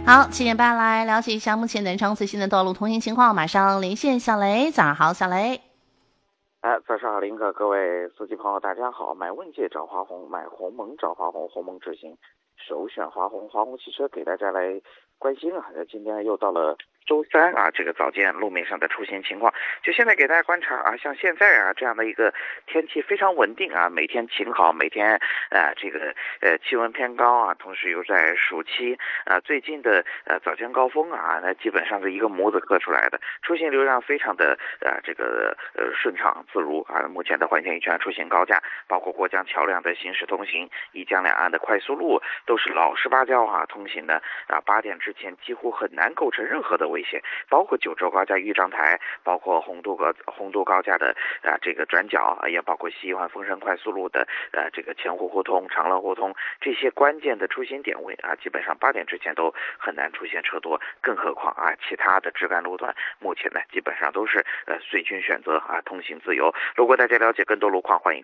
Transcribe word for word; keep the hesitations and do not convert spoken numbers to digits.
好，七点半来了解一下目前南昌最新的道路通行情况，马上连线小雷。早上好，小雷。 哎，早上好，林哥，各位司机朋友，大家好。买问界找华虹，买鸿蒙找华虹，鸿蒙智行首选华虹。华虹汽车给大家来关心啊，今天又到了周三啊，这个早间路面上的出行情况，就现在给大家观察啊，像现在啊这样的一个天气非常稳定啊，每天晴好，每天呃这个呃气温偏高啊，同时又在暑期啊，最近的呃早间高峰啊，那基本上是一个模子刻出来的，出行流量非常的呃这个呃顺畅自如啊。目前的环线一圈出行高架，包括过江桥梁的行驶通行，一江两岸的快速路都是老实巴交啊通行的啊，八点之前几乎很难构成任何的危险，包括九州高架豫章台，包括洪都高洪都高架的啊这个转角，也包括西环丰盛快速路的呃这个前湖胡同、长乐胡同这些关键的出行点位啊，基本上八点之前都很难出现车多，更何况啊其他的枝干路段目前呢基本上都是呃随君选择啊，通行自由。如果大家了解更多路况，欢迎